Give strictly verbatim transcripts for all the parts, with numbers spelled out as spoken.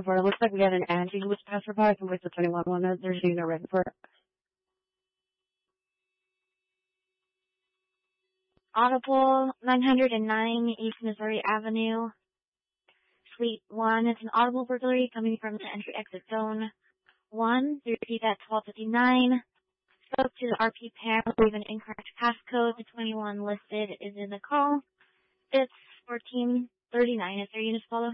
So far, it looks like we had an Angie who was passerby. I can wait till twenty-one one. They're seeing they're ready for it. Audible nine hundred nine East Missouri Avenue, Suite one. It's an audible burglary coming from the entry exit zone one. We repeat at twelve fifty-nine. Spoke to the R P pair with an incorrect passcode. The twenty-one listed is in the call. It's fourteen thirty-nine. Is there units follow?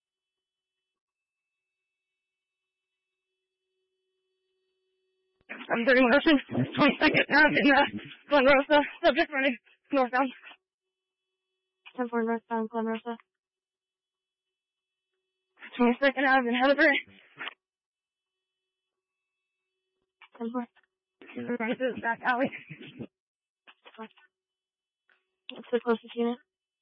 I'm thirty-one Ocean, twenty-second, um, in, uh, Glen Rosa, subject running northbound. ten four northbound Glen Rosa. twenty-second Ave in Heatherbury. ten four. Running through the back alley. What's the closest unit?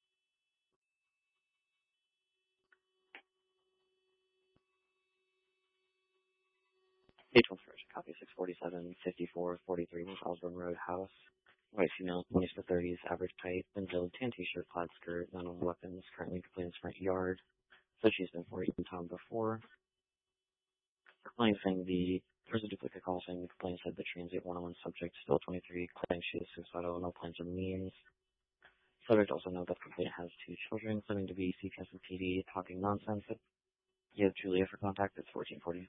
April first, copy six forty-seven, fifty-four forty-three West Osborne Road House. White female, twenties to thirties, average height, thin filled, tan t-shirt, plaid skirt, none of weapons, currently complains front yard. So she's been for eaten time before. Complaint saying the, there's a duplicate call saying the complaint said the transit one oh one subject, still twenty-three, claims she is suicidal, no plans or means. Subject also knows that the complaint has two children, claiming to be C P S and P D, talking nonsense. You have Julia for contact, it's fourteen forty.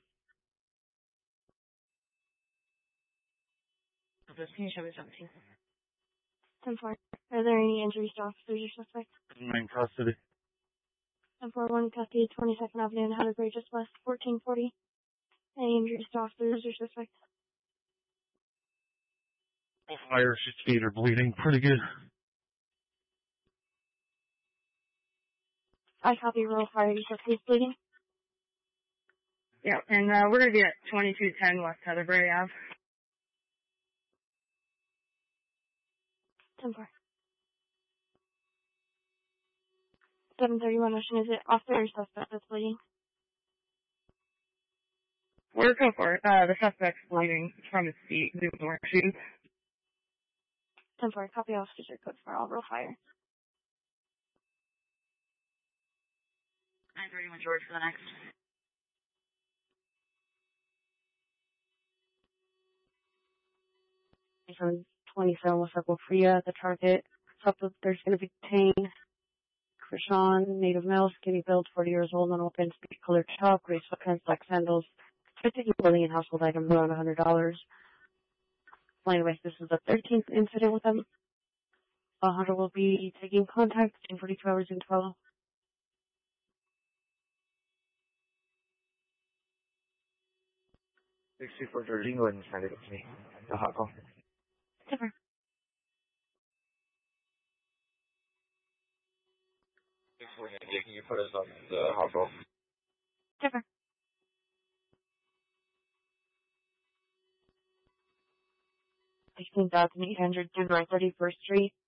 Can you show me seventeen? ten four. Are there any injuries to officers or suspects? I'm in custody. ten four one, custody, twenty-second Avenue in Heatherbury, just west, fourteen forty. Any injuries to officers or suspects? Fire, his feet are bleeding pretty good. I copy roll fire. You said he's bleeding? Yeah, and uh, we're going to be at twenty-two ten West Heatherbury Ave. ten four. seven thirty-one Ocean, is it officer or suspect that's bleeding? We're going for it. Uh, the suspect's bleeding from his feet. He was wearing shoes. ten four, copy officer code for all roll fire. nine thirty-one George for the next. From twenty-seven West Circle Freya, the target. Suspect, there's going to be detained. Krishan, native male, skinny build, forty years old, non-open, speech colored top, gray sweatpants, black sandals. Taking clothing and household items around one hundred dollars. Anyway, this is the thirteenth incident with them. Uh, Hunter will be taking contact in forty-two hours in twelve. six two four Georgie, go ahead and send it to me. The hot call. Different. Can you put us on the hot call? Different. sixteen thousand eight hundred, Denver thirty-first Street.